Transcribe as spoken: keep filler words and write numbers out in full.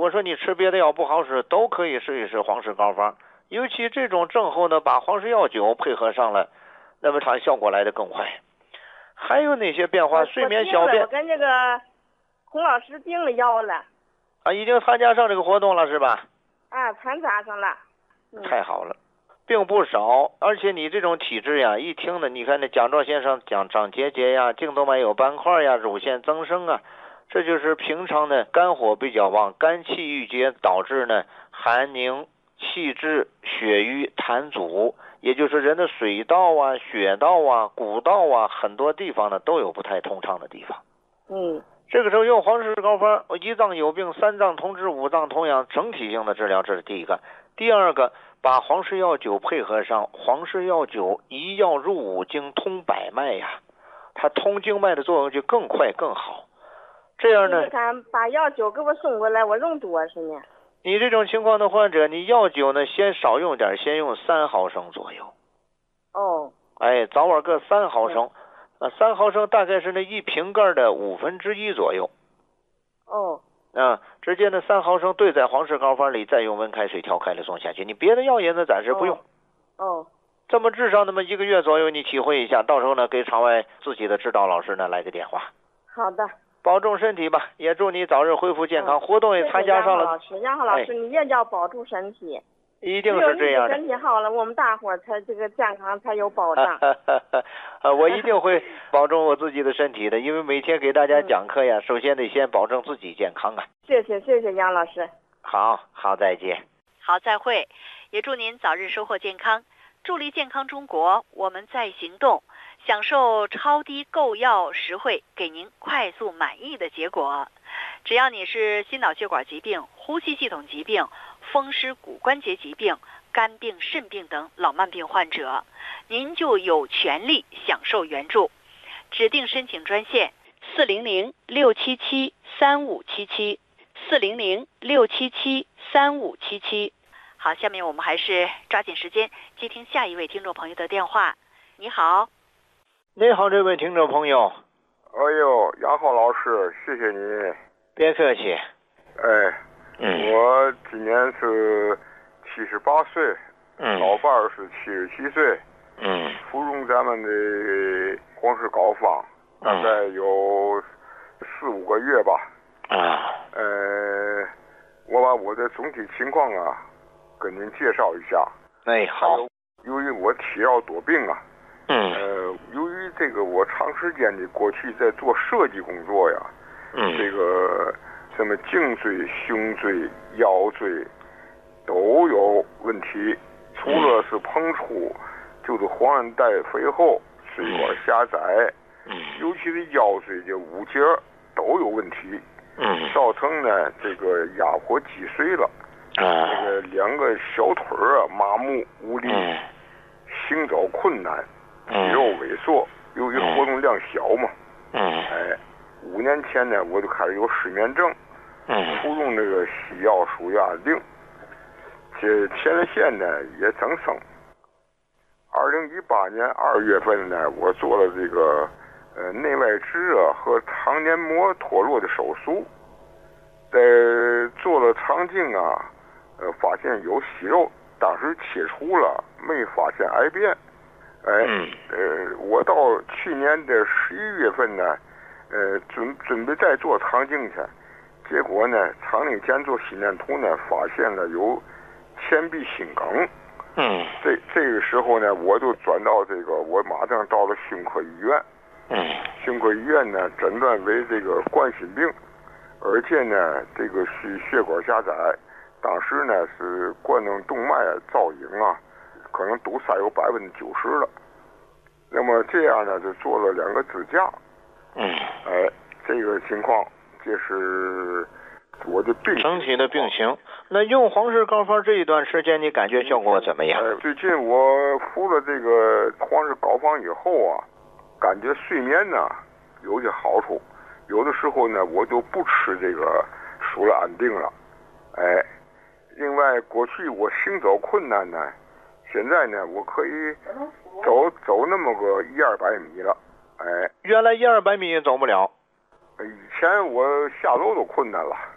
我说你吃别的药不好使，都可以试一试黄氏膏方。尤其这种症候呢，把黄氏药酒配合上了，那么它效果来得更快。还有哪些变化？睡眠、小便。 我跟这个孔老师订了药了。 啊，已经参加上这个活动了是吧？ 啊，参加上了。 嗯、太好了，病不少，而且你这种体质呀，一听呢，你看那甲状腺上长长结节呀，颈动脉有斑块呀，乳腺增生啊，这就是平常呢肝火比较旺，肝气郁结导致呢寒凝、气滞、血瘀、痰阻，也就是人的水道啊、血道啊、骨道啊，很多地方呢都有不太通畅的地方。 嗯。 这个时候用黄氏膏方，一脏有病，三脏同治，五脏同养，整体性的治疗，这是第一个。第二个，把黄氏药酒配合上，黄氏药酒一药入五经，通百脉呀，它通经脉的作用就更快更好。这样呢， 他把药酒给我送过来，我用多少呢？ 你这种情况的患者，你药酒呢先少用点，先用三毫升左右。 哦。 哎，早晚各三毫升。啊，三毫升大概是那一瓶盖的五分之一左右。 哦。 啊，直接呢三毫升兑在黄氏膏方里，再用温开水调开了送下去。你别的药也呢暂时不用。 哦。哦这么至少那么一个月左右，你体会一下，到时候呢给场外自己的指导老师呢来个电话。 好的。 保重身体吧，也祝你早日恢复健康。嗯、活动也参加上了。 杨老师，杨浩老师，哎、你也要保住身体。 一定是这样的。 身体好了，我们大伙儿才这个健康才有保障。 我一定会保重我自己的身体的，因为每天给大家讲课呀，嗯、首先得先保证自己健康啊。 谢谢谢谢杨老师。 好好，再见。 好，再会。也祝您早日收获健康，助力健康中国，我们在行动，享受超低购药实惠，给您快速满意的结果。只要你是心脑血管疾病、呼吸系统疾病、风湿骨关节疾病、肝病、肾病等老慢病患者，您就有权利享受援助。指定申请专线四零零六七七三五七七四零零六七七三五七七。好，下面我们还是抓紧时间接听下一位听众朋友的电话。你好。 你好，这位听众朋友。 哎呦，杨浩老师，谢谢你。 别客气。 哎。 嗯， 我今年是七十八岁， 嗯， 老伴儿是七十七岁， 嗯， 服用咱们的黄氏膏方，大概有四五个月吧， 啊， 呃，我把我的总体情况啊，跟您介绍一下。 哎，好。 由于我体弱多病啊， 嗯， 呃，由于这个我长时间的过去在做设计工作呀， 嗯， 这个。什么颈椎、胸椎、腰椎都有问题，除了是膨出，就是黄韧带肥厚、水管狭窄， 嗯， 尤其是腰椎的五节都有问题， 嗯， 造成呢这个压迫脊髓了， 啊， 这个两个小腿啊麻木无力， 嗯， 行走困难，肌嗯， 肉萎缩，由于活动量小嘛， 嗯， 哎，五年前呢我就开始有失眠症。 嗯， 服用这个西药舒压定，这前列腺呢也增生。二零一八年二月份呢，我做了这个呃内外痔啊和肠黏膜脱落的手术，在做了肠镜啊，呃发现有息肉，当时切除了，没发现癌变。哎， 嗯、 呃，我到去年的十一月份呢，呃准准备再做肠镜去。结果呢，肠镜前做心电图呢，发现了有前壁心梗。 嗯， 这这个时候呢，我就转到这个，我马上到了胸科医院。 嗯， 胸科医院呢，诊断为这个冠心病，而且呢，这个是血管狭窄，当时呢是冠状动脉造影啊，可能堵塞有百分之九十了。那么这样呢，就做了两个支架。 嗯， 哎，这个情况。这是我的病整体的病情。那用黄氏膏方这一段时间，你感觉效果怎么样？ 呃、最近我服了这个黄氏膏方以后啊，感觉睡眠呢有些好处。有的时候呢，我就不吃这个舒乐安定了。哎，另外过去我行走困难呢，现在呢我可以走走那么个一二百米了。哎， 原来一二百米也走不了。 以前我下楼都困难了。